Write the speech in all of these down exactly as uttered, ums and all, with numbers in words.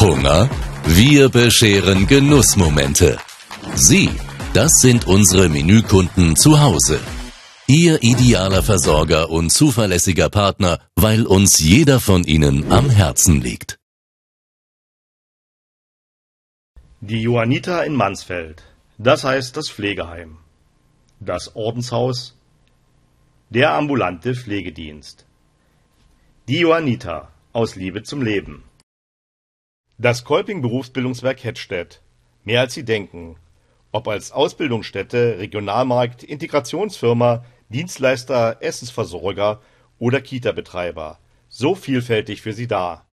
Hunger? Wir bescheren Genussmomente. Sie, das sind unsere Menükunden zu Hause. Ihr idealer Versorger und zuverlässiger Partner, weil uns jeder von ihnen am Herzen liegt. Die Johanniter in Mansfeld, das heißt das Pflegeheim, das Ordenshaus, der ambulante Pflegedienst. Die Johanniter aus Liebe zum Leben. Das Kolping Berufsbildungswerk Hettstedt, mehr als Sie denken, ob als Ausbildungsstätte, Regionalmarkt, Integrationsfirma, Dienstleister, Essensversorger oder Kita-Betreiber, so vielfältig für Sie da.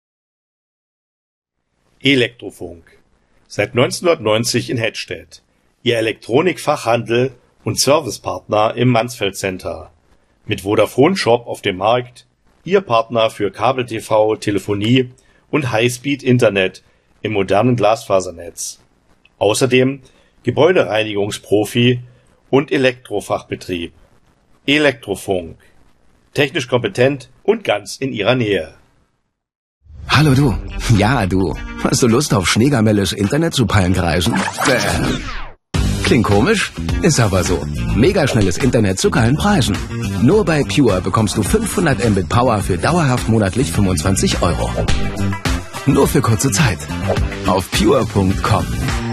Elektrofunk, seit neunzehnhundertneunzig in Hettstedt, Ihr Elektronikfachhandel und Servicepartner im Mansfeld Center, mit Vodafone Shop auf dem Markt, Ihr Partner für Kabel-T V, Telefonie und Highspeed-Internet im modernen Glasfasernetz. Außerdem Gebäudereinigungsprofi und Elektrofachbetrieb. Elektrofunk. Technisch kompetent und ganz in Ihrer Nähe. Hallo du. Ja, du. Hast du Lust auf Schneegamelles Internet zu Palmkreisen? Bäh. Klingt komisch? Ist aber so. Megaschnelles Internet zu geilen Preisen. Nur bei Pure bekommst du fünfhundert Mbit Power für dauerhaft monatlich fünfundzwanzig Euro. Nur für kurze Zeit. Auf pure punkt com.